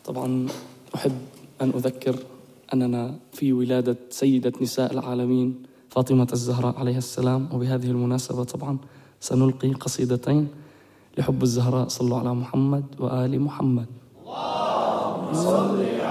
طبعا أحب أن أذكر أننا في ولادة سيدة نساء العالمين فاطمة الزهراء عليها السلام، وبهذه المناسبة طبعا سنلقي قصيدتين لحب الزهراء. صلوا على محمد وآل محمد. اللهم صل